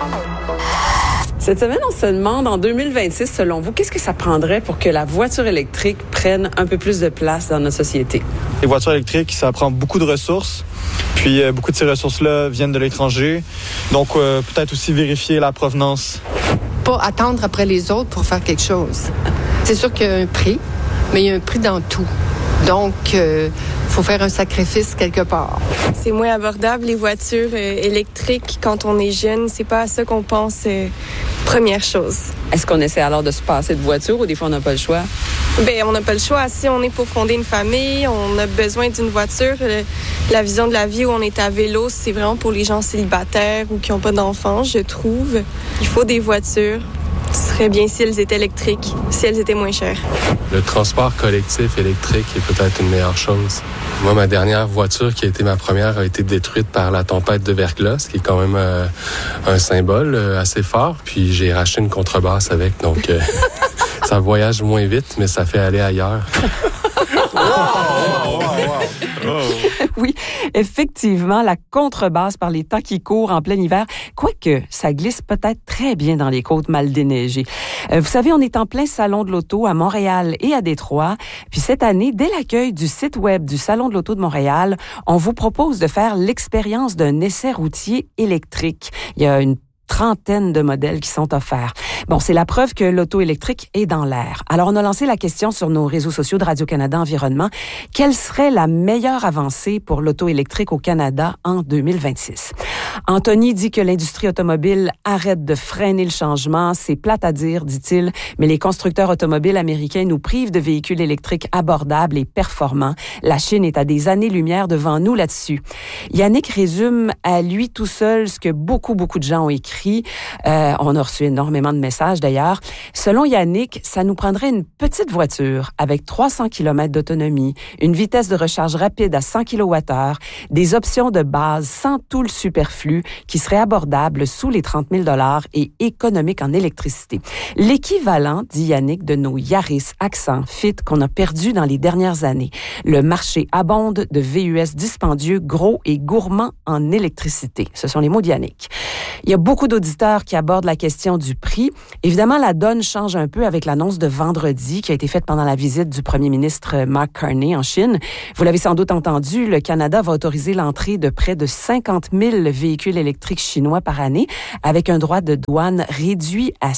Cette semaine, on se demande, en 2026, selon vous, qu'est-ce que ça prendrait pour que la voiture électrique prenne un peu plus de place dans notre société? Les voitures électriques, ça prend beaucoup de ressources. Puis beaucoup de ces ressources-là viennent de l'étranger. Donc, peut-être aussi vérifier la provenance. Pas attendre après les autres pour faire quelque chose. C'est sûr qu'il y a un prix, mais il y a un prix dans tout. Donc, faut faire un sacrifice quelque part. C'est moins abordable, les voitures électriques, quand on est jeune. C'est pas à ça qu'on pense première chose. Est-ce qu'on essaie alors de se passer de voiture ou des fois on n'a pas le choix? Bien, on n'a pas le choix. Si on est pour fonder une famille, on a besoin d'une voiture. La vision de la vie où on est à vélo, c'est vraiment pour les gens célibataires ou qui n'ont pas d'enfants, je trouve. Il faut des voitures. Ce serait bien si elles étaient électriques, si elles étaient moins chères. Le transport collectif électrique est peut-être une meilleure chose. Moi, ma dernière voiture, qui a été ma première, a été détruite par la tempête de verglas, ce qui est quand même un symbole assez fort. Puis j'ai racheté une contrebasse avec, donc ça voyage moins vite, mais ça fait aller ailleurs. Oui, effectivement, la contrebasse par les temps qui courent en plein hiver, quoique ça glisse peut-être très bien dans les côtes mal déneigées. Vous savez, on est en plein salon de l'auto à Montréal et à Détroit. Puis cette année, dès l'accueil du site web du Salon de l'auto de Montréal, on vous propose de faire l'expérience d'un essai routier électrique. Il y a une trentaine de modèles qui sont offerts. Bon, c'est la preuve que l'auto électrique est dans l'air. Alors, on a lancé la question sur nos réseaux sociaux de Radio-Canada Environnement. Quelle serait la meilleure avancée pour l'auto électrique au Canada en 2026? Anthony dit que l'industrie automobile arrête de freiner le changement. C'est plate à dire, dit-il, mais les constructeurs automobiles américains nous privent de véhicules électriques abordables et performants. La Chine est à des années-lumière devant nous là-dessus. Yannick résume à lui tout seul ce que beaucoup de gens ont écrit. On a reçu énormément de messages d'ailleurs. Selon Yannick, ça nous prendrait une petite voiture avec 300 km d'autonomie, une vitesse de recharge rapide à 100 kWh, des options de base sans tout le superflu qui seraient abordables sous les 30 000 $ et économiques en électricité. L'équivalent, dit Yannick, de nos Yaris, Accent, Fit qu'on a perdus dans les dernières années. Le marché abonde de VUS dispendieux, gros et gourmands en électricité. Ce sont les mots de Yannick. Il y a beaucoup d'auditeurs qui abordent la question du prix. Évidemment, la donne change un peu avec l'annonce de vendredi qui a été faite pendant la visite du premier ministre Mark Carney en Chine. Vous l'avez sans doute entendu, le Canada va autoriser l'entrée de près de 50 000 véhicules électriques chinois par année avec un droit de douane réduit à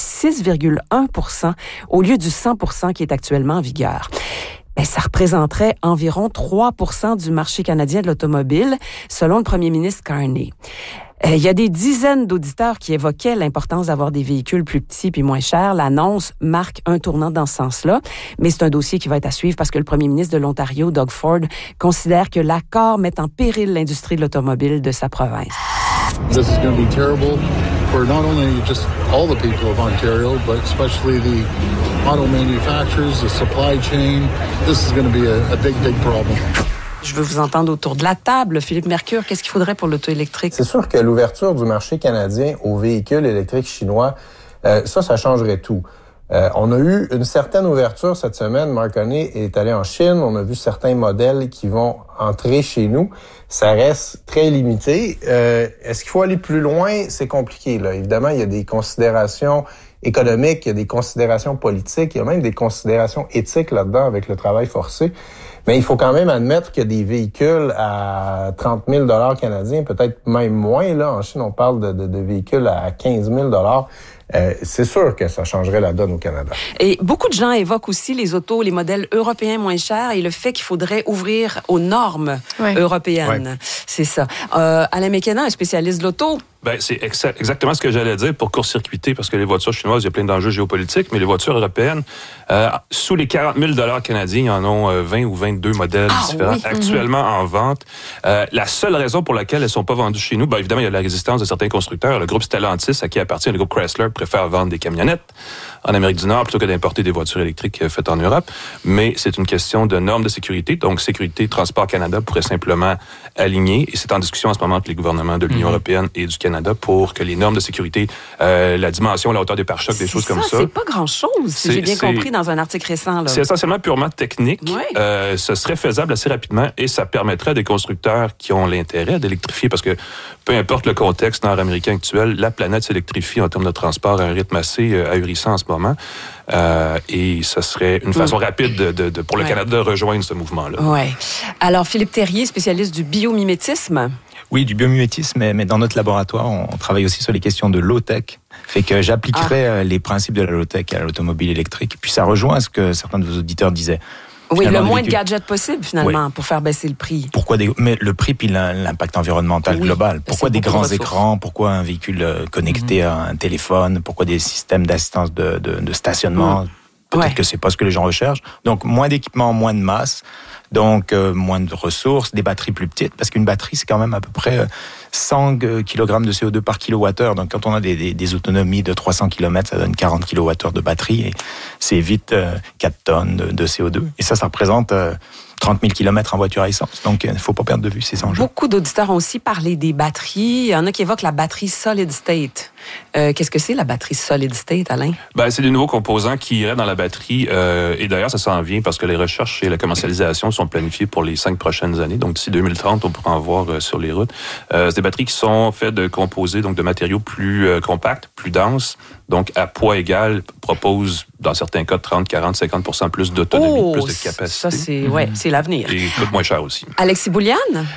6,1 % au lieu du 100 % qui est actuellement en vigueur. Ça représenterait environ 3 % du marché canadien de l'automobile, selon le premier ministre Carney. Il y a des dizaines d'auditeurs qui évoquaient l'importance d'avoir des véhicules plus petits puis moins chers. L'annonce marque un tournant dans ce sens-là, mais c'est un dossier qui va être à suivre parce que le premier ministre de l'Ontario, Doug Ford, considère que l'accord met en péril l'industrie de l'automobile de sa province. This is going to be terrible for not only just all the people of Ontario, but especially the auto manufacturers, the supply chain. This is going to be a big problem. Je veux vous entendre autour de la table. Philippe Mercure, qu'est-ce qu'il faudrait pour l'auto électrique? C'est sûr que l'ouverture du marché canadien aux véhicules électriques chinois, ça changerait tout. On a eu une certaine ouverture cette semaine. Mark Carney est allé en Chine. On a vu certains modèles qui vont entrer chez nous. Ça reste très limité. Est-ce qu'il faut aller plus loin? C'est compliqué, là. Évidemment, il y a des considérations économiques, il y a des considérations politiques, il y a même des considérations éthiques là-dedans avec le travail forcé. Mais il faut quand même admettre que des véhicules à 30 000 $ canadiens, peut-être même moins, là. En Chine, on parle de véhicules à 15 000 $. C'est sûr que ça changerait la donne au Canada. Et beaucoup de gens évoquent aussi les autos, les modèles européens moins chers et le fait qu'il faudrait ouvrir aux normes européennes. Ouais. C'est ça. Alain Mécénat, un spécialiste de l'auto. C'est exactement ce que j'allais dire pour court-circuiter, parce que les voitures chinoises, il y a plein d'enjeux géopolitiques, mais les voitures européennes, sous les 40 000 $ canadiens, il y en a 20 ou 22 modèles différents actuellement en vente. La seule raison pour laquelle elles ne sont pas vendues chez nous, évidemment, il y a la résistance de certains constructeurs. Le groupe Stellantis, à qui appartient le groupe Chrysler, préfère vendre des camionnettes en Amérique du Nord plutôt que d'importer des voitures électriques faites en Europe. Mais c'est une question de normes de sécurité. Donc, Sécurité Transport Canada pourrait simplement aligner, et c'est en discussion en ce moment entre les gouvernements de l'Union européenne et du Canada, Canada pour que les normes de sécurité, la dimension, la hauteur des pare-chocs, des choses comme ça. C'est pas grand-chose, si j'ai bien compris dans un article récent. Là. C'est essentiellement purement technique. Ouais. Ce serait faisable assez rapidement et ça permettrait à des constructeurs qui ont l'intérêt d'électrifier, parce que peu importe le contexte nord-américain actuel, la planète s'électrifie en termes de transport à un rythme assez ahurissant en ce moment. Et ce serait une façon rapide pour le Canada de rejoindre ce mouvement-là. Oui. Alors, Philippe Terrier, spécialiste du biomimétisme. Oui, du biomimétisme, mais dans notre laboratoire, on travaille aussi sur les questions de low-tech. Fait que j'appliquerai les principes de la low-tech à l'automobile électrique. Puis ça rejoint ce que certains de vos auditeurs disaient. Oui, le moins de gadgets possible, finalement, pour faire baisser le prix. Mais le prix puis l'impact environnemental global. Pourquoi des grands écrans? Pourquoi un véhicule connecté à un téléphone? Pourquoi des systèmes d'assistance de stationnement? Peut-être que c'est pas ce que les gens recherchent. Donc, moins d'équipement, moins de masse. Donc, moins de ressources, des batteries plus petites, parce qu'une batterie, c'est quand même à peu près 100 kg de CO2 par kilowattheure. Donc, quand on a des autonomies de 300 km, ça donne 40 kWh de batterie. Et c'est vite 4 tonnes de CO2. Et ça représente 30 000 km en voiture à essence. Donc, il ne faut pas perdre de vue ces enjeux. Beaucoup d'auditeurs ont aussi parlé des batteries. Il y en a qui évoquent la batterie solid state. Qu'est-ce que c'est, la batterie solid state, Alain? C'est des nouveaux composants qui iraient dans la batterie. Et d'ailleurs, ça s'en vient parce que les recherches et la commercialisation sont planifiées pour les 5 prochaines années. Donc, d'ici 2030, on pourra en voir sur les routes. C'est des batteries qui sont faites de composés, donc de matériaux plus compacts, plus denses. Donc, à poids égal, propose, dans certains cas, 30, 40, 50% plus d'autonomie, plus de capacité. Ça, c'est l'avenir. Et coûte moins cher aussi. Alexis Boulian?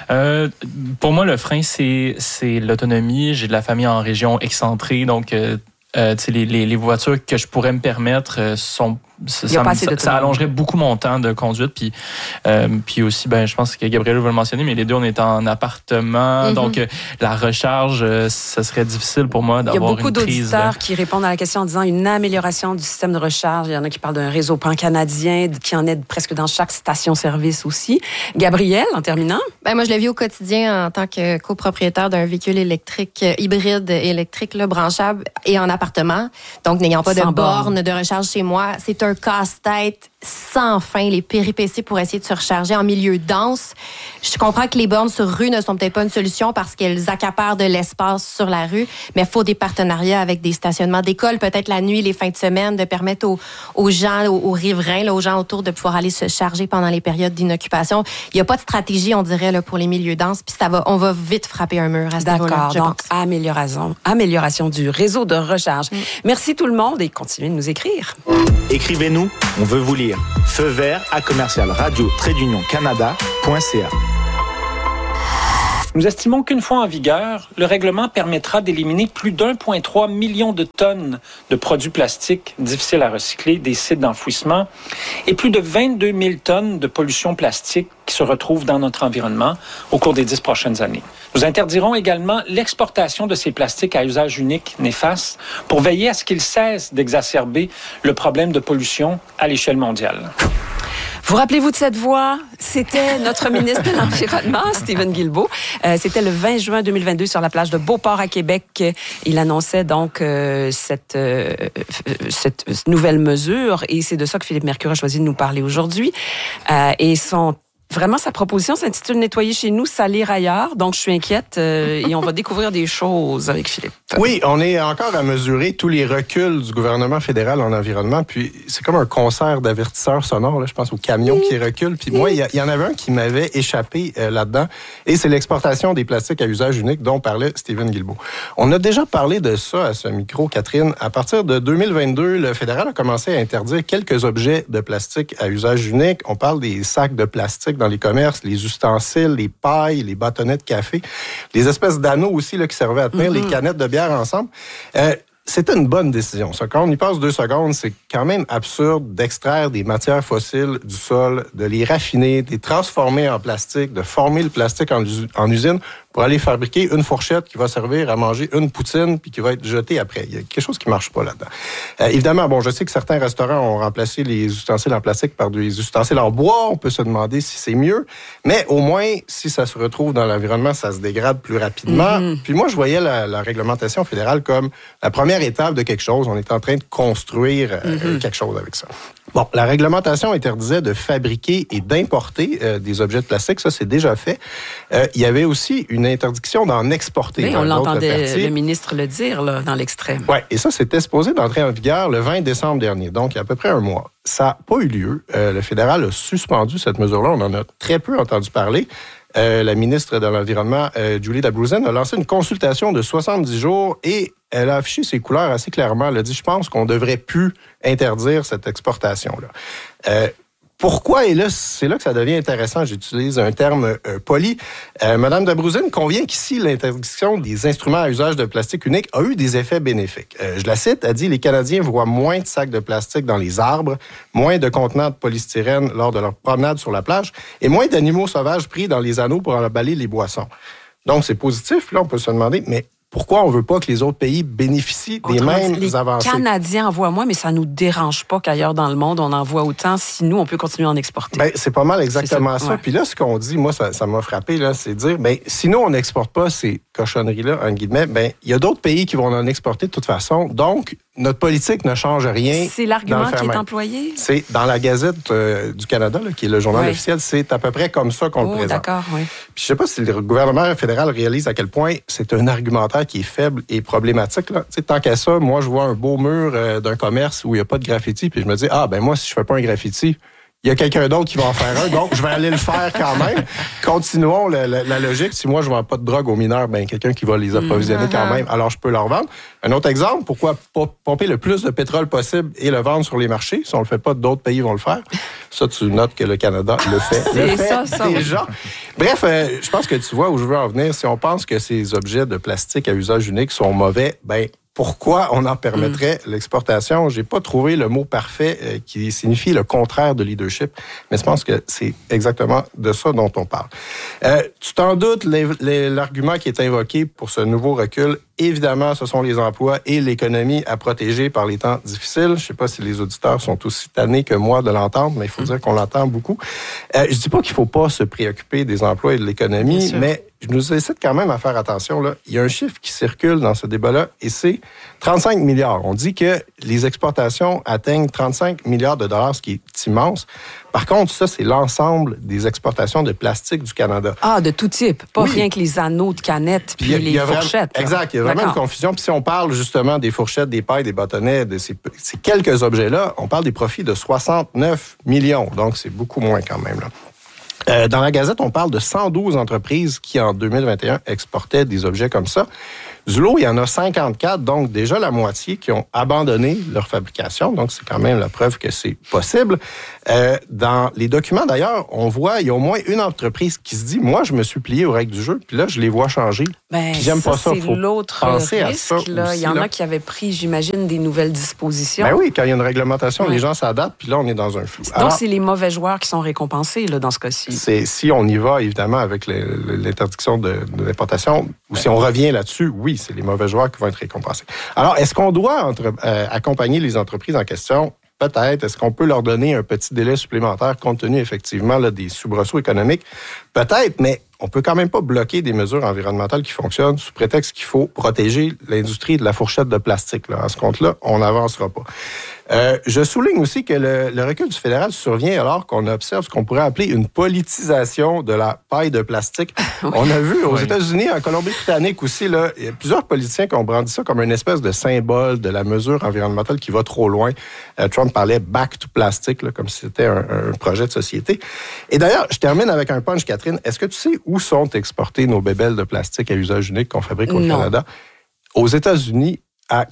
Pour moi, le frein, c'est l'autonomie. J'ai de la famille en région excentrée, donc les voitures que je pourrais me permettre sont... Ça allongerait beaucoup mon temps de conduite. Puis aussi, je pense que Gabriel va le mentionner, mais les deux, on est en appartement. Donc, la recharge, ce serait difficile pour moi d'avoir une prise. Il y a beaucoup d'auditeurs qui répondent à la question en disant une amélioration du système de recharge. Il y en a qui parlent d'un réseau pan-canadien qui en aide presque dans chaque station-service aussi. Gabriel, en terminant? Moi, je le vis au quotidien en tant que copropriétaire d'un véhicule électrique, hybride électrique, branchable et en appartement. Donc, n'ayant pas de borne de recharge chez moi, c'est un casse-tête sans fin, les péripéties pour essayer de se recharger en milieu dense. Je comprends que les bornes sur rue ne sont peut-être pas une solution parce qu'elles accaparent de l'espace sur la rue, mais il faut des partenariats avec des stationnements d'école, peut-être la nuit, les fins de semaine, de permettre aux gens, aux riverains, aux gens autour de pouvoir aller se charger pendant les périodes d'inoccupation. Il n'y a pas de stratégie, on dirait, pour les milieux denses, puis on va vite frapper un mur à ce niveau-là, je pense. Amélioration du réseau de recharge. Merci tout le monde et continuez de nous écrire. Écrivez-nous, on veut vous lire. Feu vert à commercial-radio-canada.ca. Nous estimons qu'une fois en vigueur, le règlement permettra d'éliminer plus d'1,3 million de tonnes de produits plastiques difficiles à recycler des sites d'enfouissement et plus de 22 000 tonnes de pollution plastique qui se retrouvent dans notre environnement au cours des 10 prochaines années. Nous interdirons également l'exportation de ces plastiques à usage unique néfastes pour veiller à ce qu'ils cessent d'exacerber le problème de pollution à l'échelle mondiale. Vous rappelez-vous de cette voix? C'était notre ministre de l'Environnement, Stephen Guilbeault. C'était le 20 juin 2022 sur la plage de Beauport à Québec. Il annonçait donc cette nouvelle mesure et c'est de ça que Philippe Mercure a choisi de nous parler aujourd'hui. Et vraiment, sa proposition s'intitule « Nettoyer chez nous, salir ailleurs ». Donc, je suis inquiète et on va découvrir des choses avec Philippe. Oui, on est encore à mesurer tous les reculs du gouvernement fédéral en environnement. Puis, c'est comme un concert d'avertisseurs sonores, là, je pense, aux camions qui reculent. Puis moi, il y en avait un qui m'avait échappé là-dedans. Et c'est l'exportation des plastiques à usage unique dont parlait Stephen Guilbeault. On a déjà parlé de ça à ce micro, Catherine. À partir de 2022, le fédéral a commencé à interdire quelques objets de plastique à usage unique. On parle des sacs de plastique dans les commerces, les ustensiles, les pailles, les bâtonnets de café, les espèces d'anneaux aussi là, qui servaient à tenir les canettes de bière ensemble. C'était une bonne décision. Ça. Quand on y passe 2 secondes, c'est quand même absurde d'extraire des matières fossiles du sol, de les raffiner, de les transformer en plastique, de former le plastique en usine pour aller fabriquer une fourchette qui va servir à manger une poutine puis qui va être jetée après. Il y a quelque chose qui marche pas là-dedans. Évidemment, je sais que certains restaurants ont remplacé les ustensiles en plastique par des ustensiles en bois. On peut se demander si c'est mieux. Mais au moins, si ça se retrouve dans l'environnement, ça se dégrade plus rapidement. Puis moi, je voyais la réglementation fédérale comme la première étape de quelque chose. On est en train de construire quelque chose avec ça. Bon, la réglementation interdisait de fabriquer et d'importer des objets de plastique. Ça, c'est déjà fait. Il y avait aussi une une interdiction d'en exporter. Oui, on l'entendait le ministre le dire là, dans l'extrait. Oui, et ça, c'était supposé d'entrer en vigueur le 20 décembre dernier, donc il y a à peu près un mois. Ça n'a pas eu lieu. Le fédéral a suspendu cette mesure-là. On en a très peu entendu parler. La ministre de l'Environnement, Julie Abruzin, a lancé une consultation de 70 jours et elle a affiché ses couleurs assez clairement. Elle a dit, je pense qu'on ne devrait plus interdire cette exportation-là. Pourquoi? Et là, c'est là que ça devient intéressant. J'utilise un terme poli. Madame Abruzin convient qu'ici, l'interdiction des instruments à usage de plastique unique a eu des effets bénéfiques. Je la cite, elle dit « Les Canadiens voient moins de sacs de plastique dans les arbres, moins de contenants de polystyrène lors de leur promenade sur la plage et moins d'animaux sauvages pris dans les anneaux pour emballer les boissons. » Donc, c'est positif. Puis là, on peut se demander, mais pourquoi on ne veut pas que les autres pays bénéficient des mêmes avancées? Les Canadiens en voient moins, mais ça ne nous dérange pas qu'ailleurs dans le monde, on en voit autant si nous, on peut continuer à en exporter. Bien, c'est pas mal exactement ça. Ouais. Puis là, ce qu'on dit, moi, ça m'a frappé, là, c'est de dire, bien, si nous, on n'exporte pas ces cochonneries-là, en guillemets, bien, il y a d'autres pays qui vont en exporter de toute façon. Donc, notre politique ne change rien. C'est l'argument qui est employé? C'est dans la Gazette du Canada, là, qui est le journal officiel, c'est à peu près comme ça qu'on le présente. D'accord, oui. Puis je sais pas si le gouvernement fédéral réalise à quel point c'est un argumentaire qui est faible et problématique. Là. Tant qu'à ça, moi, je vois un beau mur d'un commerce où il n'y a pas de graffiti, puis je me dis, moi, si je fais pas un graffiti, il y a quelqu'un d'autre qui va en faire un, donc je vais aller le faire quand même. Continuons la logique. Si moi, je ne vends pas de drogue aux mineurs, ben quelqu'un qui va les approvisionner quand même, alors je peux leur vendre. Un autre exemple, pourquoi pomper le plus de pétrole possible et le vendre sur les marchés? Si on ne le fait pas, d'autres pays vont le faire. Ça, tu notes que le Canada le fait. Ça, déjà. Oui. Bref, je pense que tu vois où je veux en venir. Si on pense que ces objets de plastique à usage unique sont mauvais, ben pourquoi on en permettrait l'exportation? J'ai pas trouvé le mot parfait qui signifie le contraire de leadership, mais je pense que c'est exactement de ça dont on parle. Tu t'en doutes, l'argument qui est invoqué pour ce nouveau recul, évidemment, ce sont les emplois et l'économie à protéger par les temps difficiles. Je sais pas si les auditeurs sont aussi tannés que moi de l'entendre, mais il faut dire qu'on l'entend beaucoup. Je dis pas qu'il faut pas se préoccuper des emplois et de l'économie, mais je nous incite quand même à faire attention. Là. Il y a un chiffre qui circule dans ce débat-là et c'est 35 milliards. On dit que les exportations atteignent 35 milliards de dollars, ce qui est immense. Par contre, ça, c'est l'ensemble des exportations de plastique du Canada. Ah, de tout type. Pas rien que les anneaux de canettes puis les fourchettes. Exact. Il y a vraiment une confusion. Puis si on parle justement des fourchettes, des pailles, des bâtonnets, de ces quelques objets-là, on parle des profits de 69 millions. Donc, c'est beaucoup moins quand même, là. Dans la Gazette, on parle de 112 entreprises qui, en 2021, exportaient des objets comme ça. Du lot, il y en a 54, donc déjà la moitié qui ont abandonné leur fabrication. Donc, c'est quand même la preuve que c'est possible. Dans les documents, d'ailleurs, on voit, il y a au moins une entreprise qui se dit, moi, je me suis plié aux règles du jeu, puis là, je les vois changer. Puis j'aime pas ça. C'est l'autre risque, là. Il y en a qui avaient pris, j'imagine, des nouvelles dispositions. Ben oui, quand il y a une réglementation, les gens s'adaptent, puis là, on est dans un flou. Donc, c'est les mauvais joueurs qui sont récompensés, là, dans ce cas-ci. Si on y va, évidemment, avec l'interdiction de l'importation, ou si on revient là-dessus, oui, c'est les mauvais joueurs qui vont être récompensés. Alors, est-ce qu'on doit accompagner les entreprises en question? Peut-être. Est-ce qu'on peut leur donner un petit délai supplémentaire compte tenu, effectivement, là, des soubresauts économiques? Peut-être, mais on peut quand même pas bloquer des mesures environnementales qui fonctionnent sous prétexte qu'il faut protéger l'industrie de la fourchette de plastique. Là. À ce compte-là, on n'avancera pas. Je souligne aussi que le recul du fédéral survient alors qu'on observe ce qu'on pourrait appeler une politisation de la paille de plastique. Oui. On a vu aux États-Unis, en Colombie-Britannique aussi, là, il y a plusieurs politiciens qui ont brandi ça comme une espèce de symbole de la mesure environnementale qui va trop loin. Trump parlait « back to plastic », là, comme si c'était un projet de société. Et d'ailleurs, je termine avec un punch, Catherine. Est-ce que tu sais où sont exportées nos bébelles de plastique à usage unique qu'on fabrique au Canada? Aux États-Unis, à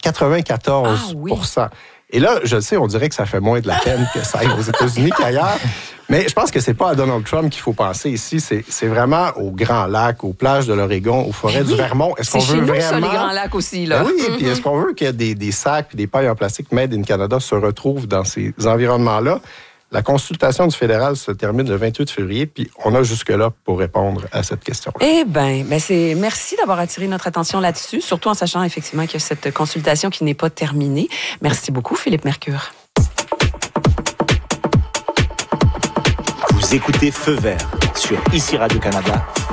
94 Et là, je le sais, on dirait que ça fait moins de la peine que ça aille aux États-Unis qu'ailleurs. Mais je pense que c'est pas à Donald Trump qu'il faut penser ici. C'est vraiment aux Grands Lacs, aux plages de l'Oregon, aux forêts du Vermont. Est-ce qu'on veut vraiment... ça, les Grands Lacs aussi, là. Oui, puis est-ce qu'on veut que des sacs et des pailles en plastique Made in Canada se retrouvent dans ces environnements-là? La consultation du fédéral se termine le 28 février, puis on a jusque-là pour répondre à cette question. Eh bien, merci d'avoir attiré notre attention là-dessus, surtout en sachant effectivement qu'il y a cette consultation qui n'est pas terminée. Merci beaucoup, Philippe Mercure. Vous écoutez Feu vert sur ICI Radio-Canada.